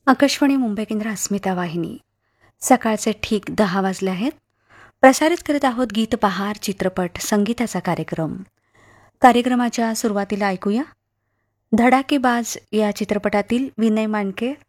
आकाशवाणी मुंबई केंद्र अस्मिता वाहिनी. सकाळचे ठीक 10 वाजले आहेत. प्रसारित करीत आहोत गीतबहार चित्रपट संगीताचा कार्यक्रम. कार्यक्रमाच्या सुरुवातीला ऐकूया धडाकेबाज या चित्रपटातील विनय मांडके